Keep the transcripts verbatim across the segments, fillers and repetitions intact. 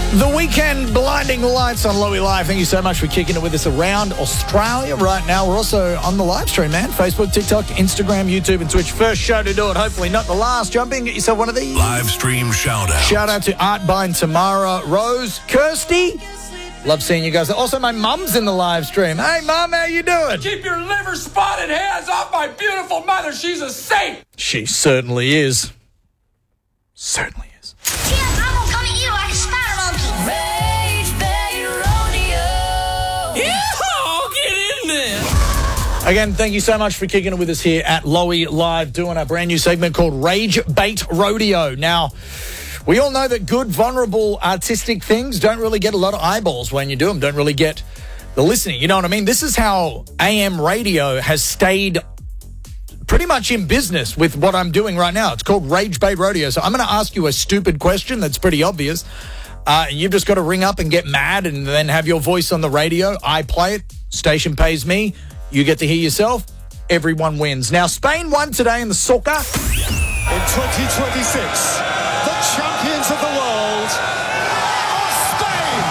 The weekend blinding lights on Lowy Live. Thank you so much for kicking it with us around Australia right now. We're also on the live stream, man. Facebook, TikTok, Instagram, YouTube, and Twitch. First show to do it. Hopefully not the last. Jump in, get yourself one of these. Live stream shout out. Shout out to Artbine, Tamara, Rose, Kirsty. Love seeing you guys. Also, my mum's in the live stream. Hey, Mum, how you doing? Keep your liver spotted hands off my beautiful mother. She's a saint. She certainly is. Certainly is. Yeah, I'm gonna come at you like a spider monkey. Rage Bay Rodeo. Yeah, get in there. Again, thank you so much for kicking it with us here at Lowy Live, doing our brand new segment called Rage Bait Rodeo. Now, we all know that good, vulnerable, artistic things don't really get a lot of eyeballs when you do them, don't really get the listening. You know what I mean? This is how A M radio has stayed pretty much in business with what I'm doing right now. It's called Rage Bait Rodeo. So I'm going to ask you a stupid question that's pretty obvious. Uh, and you've just got to ring up and get mad and then have your voice on the radio. I play it. Station pays me. You get to hear yourself. Everyone wins. Now, Spain won today in the soccer. In twenty twenty-six, the champions of the world are Spain.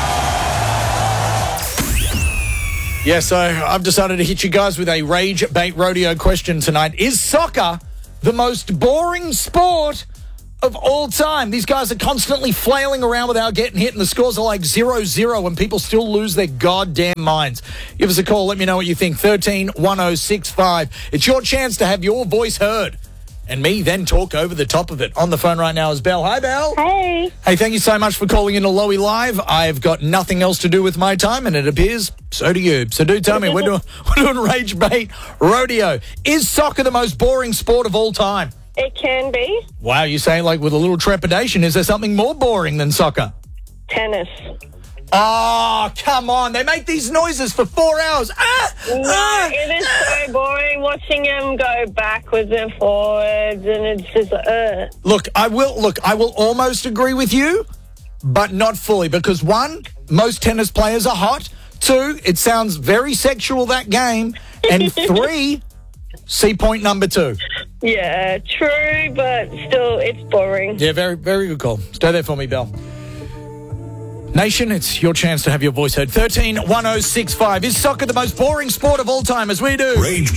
Yeah, so I've decided to hit you guys with a Rage Bait Rodeo question tonight. Is soccer the most boring sport of all time? These guys are constantly flailing around without getting hit, and the scores are like zero zero, and people still lose their goddamn minds. Give us a call. Let me know what you think. thirteen one oh six five. It's your chance to have your voice heard and me then talk over the top of it. On the phone right now is Belle. Hi, Belle. Hey. Hey, thank you so much for calling into Lowy Live. I've got nothing else to do with my time, and it appears so do you. So do tell me, we're doing, we're doing Rage Bait Rodeo. Is soccer the most boring sport of all time? It can be. Wow, you say like with a little trepidation. Is there something more boring than soccer? Tennis. Oh, come on. They make these noises for four hours. Ah, No, ah, it is so boring watching them go backwards and forwards, and it's just, uh. Look, I will look, I will almost agree with you, but not fully, because one, most tennis players are hot. Two, it sounds very sexual, that game. And three, see point number two. Yeah, true, but still, it's boring. Yeah, very, very good call. Stay there for me, Belle. Nation, it's your chance to have your voice heard. thirteen one oh six five. Is soccer the most boring sport of all time as we do? Rage